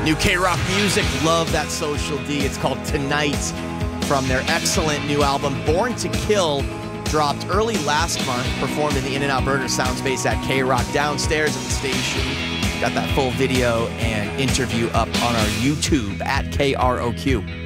New K-Rock music, love that Social D. It's called Tonight from their excellent new album, Born to Kill, dropped early last month, performed in the In-N-Out Burger sound space at K-Rock downstairs at the station. Got that full video and interview up on our YouTube at KROQ.